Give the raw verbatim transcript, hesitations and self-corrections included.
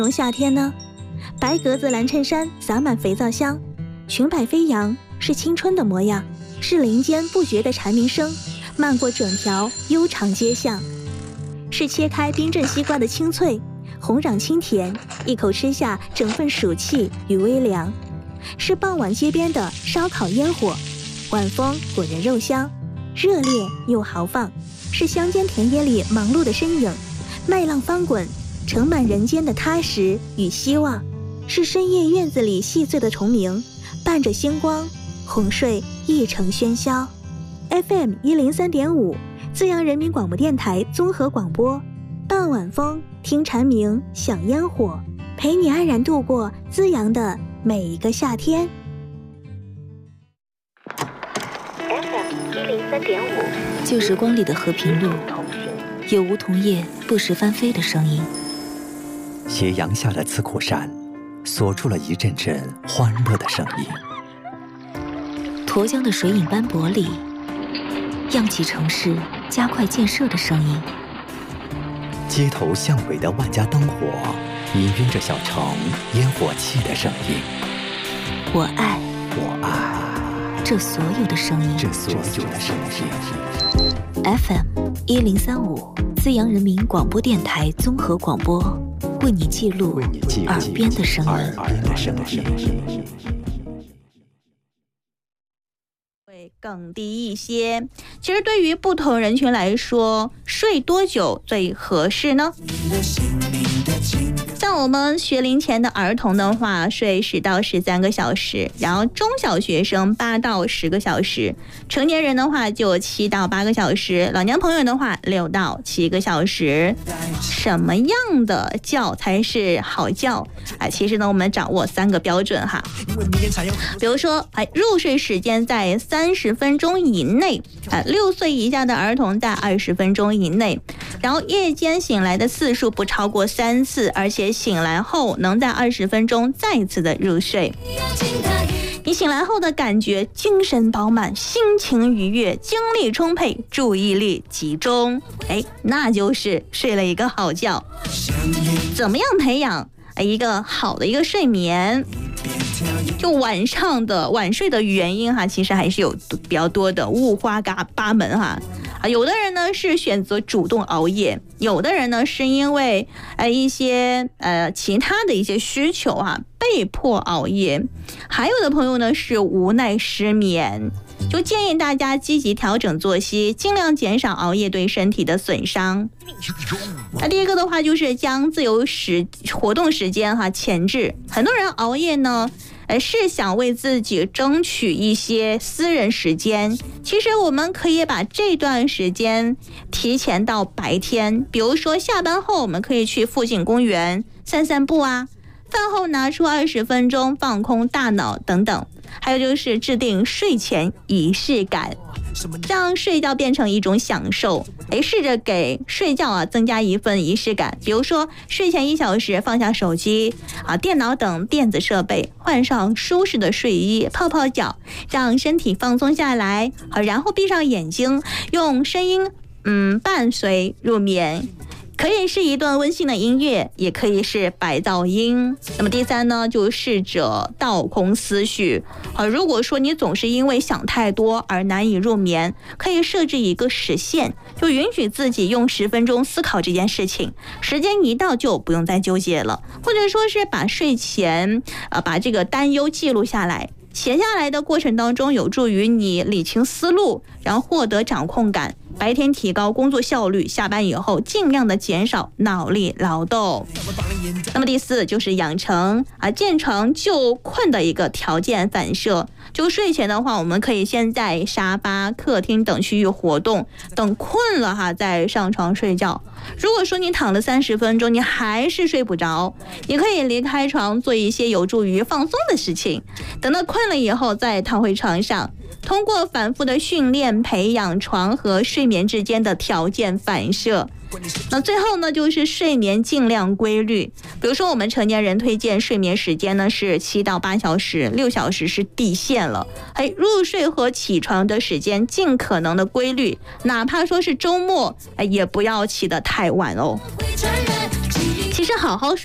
容夏天呢？白格子蓝衬衫洒满肥皂香，裙摆飞扬，是青春的模样，是林间不绝的蝉鸣声，漫过整条悠长街巷，是切开冰镇西瓜的清脆，红壤清甜，一口吃下整份暑气与微凉，是傍晚街边的烧烤烟火，晚风裹人肉香，热烈又豪放，是乡间田野里忙碌的身影，麦浪翻滚，盛满人间的踏实与希望，是深夜院子里细碎的虫鸣，伴着星光，哄睡一城喧嚣。 F M 一零三点五，资阳人民广播电台综合广播，傍晚风，听蝉鸣，享烟火，陪你安然度过资阳的每一个夏天。 F M 一零三点五， 旧时光里的和平路，有梧桐叶不时翻飞的声音。 斜阳下的刺库山，锁住了一阵阵欢乐的声音。 沱江的水影斑驳里，漾起城市加快建设的声音。 街头巷尾的万家灯火，氤氲着小城烟火气的声音。 我爱， 我爱这所有的声音， 这所有的声音。 F M 一零三五，资阳人民广播电台综合广播，为你记录耳边的声音。 耳边的声音。 会更低一些。其实对于不同人群来说，睡多久最合适呢？像我们学龄前的儿童的话，睡十到十三个小时，然后中小学生八到十个小时，成年人的话就七到八个小时，老年朋友的话六到七个小时。什么样的觉才是好觉啊？其实呢，我们掌握三个标准哈。比如说，哎，入睡时间在三十分钟以内，啊，六岁以下的儿童在二十分钟以内，然后夜间醒来的次数不超过三次，而且醒来后能在二十分钟再次的入睡。你醒来后的感觉精神饱满，心情愉悦，精力充沛，注意力集中，哎，那就是睡了一个好觉。怎么样培养一个好的一个睡眠？就晚上的晚睡的原因哈，其实还是有比较多的，五花八门哈。啊，有的人呢是选择主动熬夜，有的人呢是因为呃一些呃其他的一些需求啊，被迫熬夜，还有的朋友呢是无奈失眠。就建议大家积极调整作息，尽量减少熬夜对身体的损伤。那第一个的话就是将自由时活动时间哈前置。很多人熬夜呢，呃是想为自己争取一些私人时间。其实我们可以把这段时间提前到白天，比如说下班后我们可以去附近公园散散步啊，饭后拿出二十分钟放空大脑等等。还有就是制定睡前仪式感，让睡觉变成一种享受。哎，试着给睡觉啊增加一份仪式感，比如说睡前一小时放下手机啊、电脑等电子设备，换上舒适的睡衣，泡泡脚，让身体放松下来。好，然后闭上眼睛，用声音嗯伴随入眠。可以是一段温馨的音乐，也可以是白噪音。那么第三呢，就试着倒空思绪。啊，如果说你总是因为想太多而难以入眠，可以设置一个时限，就允许自己用十分钟思考这件事情，时间一到就不用再纠结了，或者说是把睡前呃把这个担忧记录下来。写下来的过程当中，有助于你理清思路，然后获得掌控感，白天提高工作效率，下班以后尽量的减少脑力劳动。那么第四就是养成啊见床就困的一个条件反射。就睡前的话，我们可以先在沙发、客厅等区域活动，等困了哈再上床睡觉。如果说你躺了三十分钟，你还是睡不着，你可以离开床，做一些有助于放松的事情，等到困了以后再躺回床上。通过反复的训练，培养床和睡眠之间的条件反射。那最后呢，就是睡眠尽量规律。比如说我们成年人推荐睡眠时间呢是七到八小时，六小时是底线了。哎，入睡和起床的时间尽可能的规律，哪怕说是周末，哎，也不要起得太晚哦。其实好好睡